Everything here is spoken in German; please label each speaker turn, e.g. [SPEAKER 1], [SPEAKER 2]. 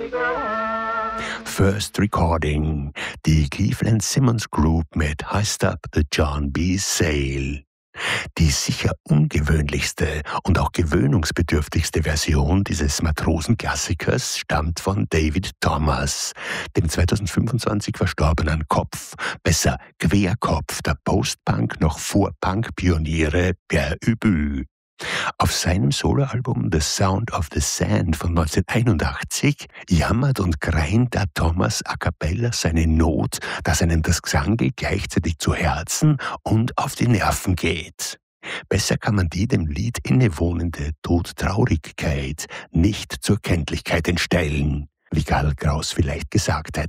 [SPEAKER 1] First Recording, die Cleveland Simmons Group mit Heist Up the John B. Sale. Die sicher ungewöhnlichste und auch gewöhnungsbedürftigste Version dieses Matrosenklassikers stammt von David Thomas, dem 2025 verstorbenen Kopf, besser Querkopf der Post-Punk noch Vor-Punk-Pioniere Père Ubu. Auf seinem Soloalbum The Sound of the Sand von 1981 jammert und greint der Thomas a cappella seine Not, dass einem das Gesangel gleichzeitig zu Herzen und auf die Nerven geht. Besser kann man die dem Lied innewohnende Todtraurigkeit nicht zur Kenntlichkeit entstellen, wie Karl Kraus vielleicht gesagt hätte.